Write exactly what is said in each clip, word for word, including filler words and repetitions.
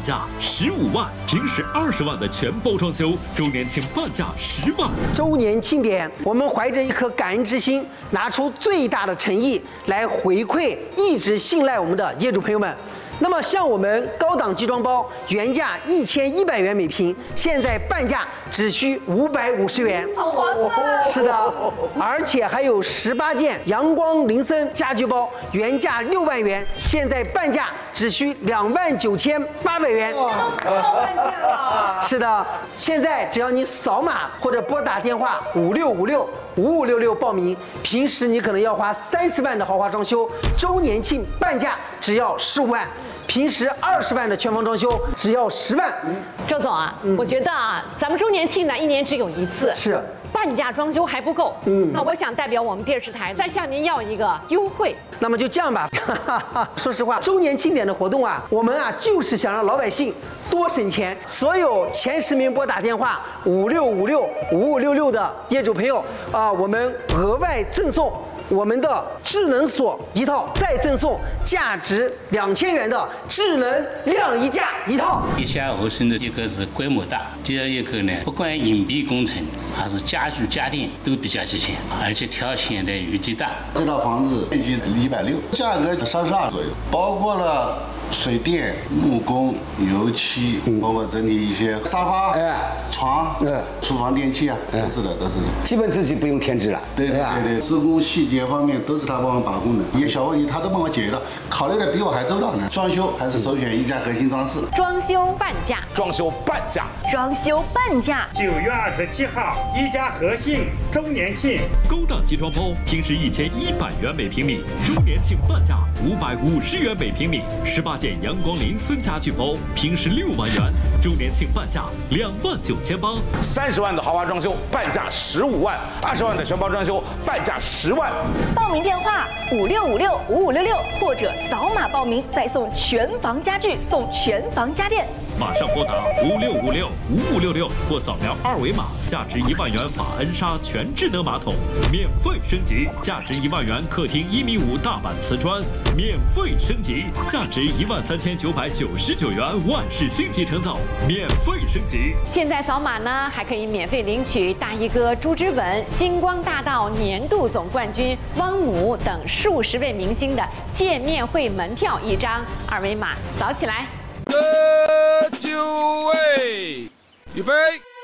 价十五万，平时二十万的全包装修，周年庆半价十万。 周年庆典，我们怀着一颗感恩之心，拿出最大的诚意来回馈一直信赖我们的业主朋友们。那么，像我们高档集装包，原价一千一百元每平，现在半价只需五百五十元。 好划算！ 是的，而且还有十八件阳光林森家居包，原价六万元，现在半价只需两万九千八百元。 这都不到半价了。 是的，现在只要你扫码或者拨打电话五六五六五五六六报名，平时你可能要花三十万的豪华装修，周年庆半价只要十五万。平时二十万的全房装修只要十万。 周总啊，嗯、我觉得啊，咱们周年庆呢一年只有一次， 是半价装修还不够。嗯，那我想代表我们电视台再向您要一个优惠。 那么就这样吧，说实话，周年庆典的活动啊，我们啊就是想让老百姓多省钱。所有前十名拨打电话五六五六五五六六的业主朋友啊，我们额外赠送我们的智能锁一套，再赠送价值两千元的智能晾衣架一套。 地下合成的一个是规模大，第二一个呢，不管隐蔽工程还是家具家电都比较齐全，而且条线的余地大。 这套房子面积一百六，价格三十二左右，包括了水电、木工、油漆，包括整理一些沙发、哎、床、嗯、厨房电器啊，都是的，都是的。 基本自己不用添置了。 对对对对，施工细节方面都是他帮我把控的，一些小问题他都帮我解决了，考虑的比我还周到呢。装修还是首选一家核心装饰。 装修半价， 装修半价， 装修半价。 九月二十七号，一家核心周年庆， 高档集装包平时一千一百元每平米，周年庆半价五百五十元每平米，十八件阳光林森家具包平时六万元，周年庆半价两万九千八。 三十万的豪华装修半价十五万，二十万的全包装修半价十万。 报名电话五六五六五五六六，或者扫码报名再送全房家具，送全房家电。 马上拨打五六五六五五六六或扫描二维码，价值一万元法恩莎全智能马桶免费升级，价值一万元客厅一米五大板瓷砖免费升级，价值一万三千九百九十九元万氏星级成造免费升级。 现在扫码呢，还可以免费领取大衣哥朱之文、星光大道年度总冠军汪姆等数十位明星的见面会门票一张，二维码扫起来。 喝酒位，预备。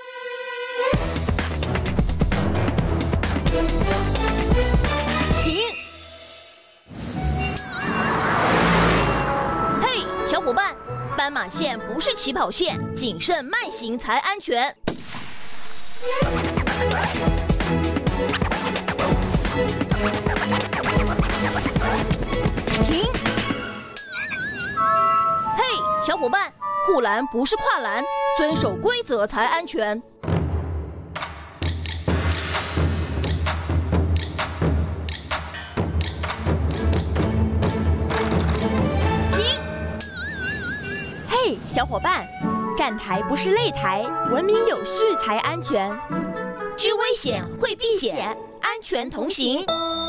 停！嘿，小伙伴，斑马线不是起跑线，谨慎慢行才安全。停！嘿，小伙伴，护栏不是跨栏，遵守规则才安全。停！ 嘿，小伙伴，站台不是擂台，文明有序才安全。 知危险，会避险，安全同行。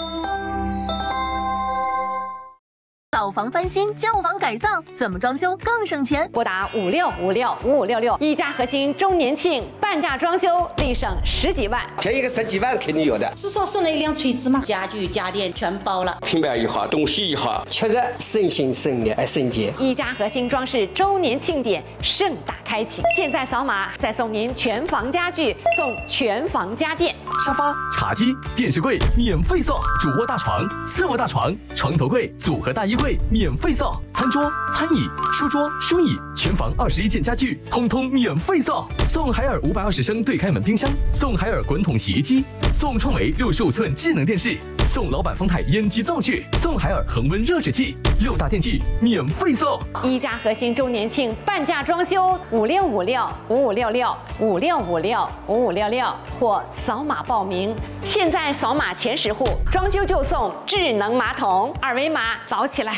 老房翻新，旧房改造，怎么装修更省钱？ 拨打五六五六五五六六，一家核心周年庆半价装修，立省十几万。 便宜个十几万肯定有的， 至少省了一辆锤子嘛。家具家电全包了， 平板一好，东西一好，确实省心省力，还省钱。 一家核心装饰周年庆典盛大开启，现在扫码再送您全房家具，送全房家电， 沙发、茶几、电视柜免费送，主卧大床、次卧大床、床头柜、组合大衣柜免费送，餐桌、餐椅、书桌、书椅，全房二十一件家具，通通免费送。送海尔五百二十升对开门冰箱，送海尔滚筒洗衣机，送创维六十五寸智能电视，送老板方太烟机灶具，送海尔恒温热水器，六大电器免费送。 一家核心周年庆半价装修，五六五六五五六六五六五六五五六六或扫码报名。现在扫码前十户装修就送智能马桶，二维码扫起来。